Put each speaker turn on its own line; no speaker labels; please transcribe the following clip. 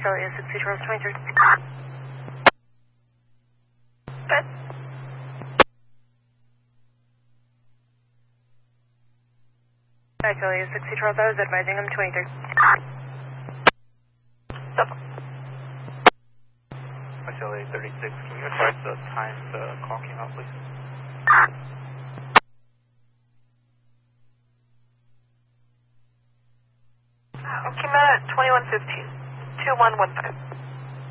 Charlie 60 Charles 23. Good. Hi, Charlie 60 Charles, I was advising him 23. Stop.
Hi, Charlie 36, can you advise the time the call came out, please?
Came out at 21:15, 2115.